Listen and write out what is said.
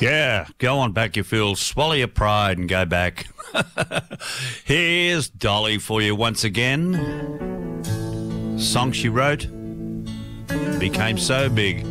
Yeah, go on back, you fool. Swallow your pride and go back. Here's Dolly for you once again. Song she wrote became so big.